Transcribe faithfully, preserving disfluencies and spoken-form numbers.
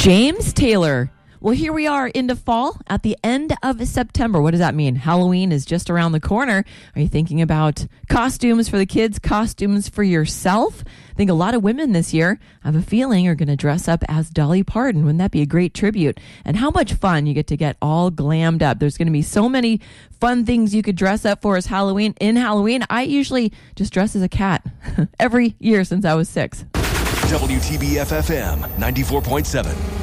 James Taylor. Well, here we are into fall at the end of September. What does that mean? Halloween is just around the corner. Are you thinking about costumes for the kids, costumes for yourself? I think a lot of women this year, I have a feeling, are going to dress up as Dolly Parton. Wouldn't that be a great tribute? And how much fun you get to get all glammed up. There's going to be so many fun things you could dress up for as Halloween. In Halloween, I usually just dress as a cat every year since I was six. W T B F F M ninety-four point seven.